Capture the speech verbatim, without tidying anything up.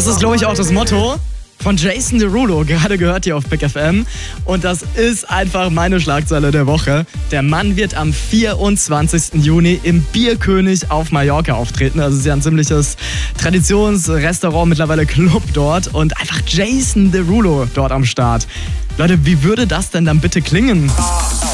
Das ist, glaube ich, auch das Motto von Jason Derulo, gerade gehört hier auf Big F M. Und das ist einfach meine Schlagzeile der Woche. Der Mann wird am vierundzwanzigsten Juni im Bierkönig auf Mallorca auftreten. Also es ist ja ein ziemliches Traditionsrestaurant, mittlerweile Club dort. Und einfach Jason Derulo dort am Start. Leute, wie würde das denn dann bitte klingen?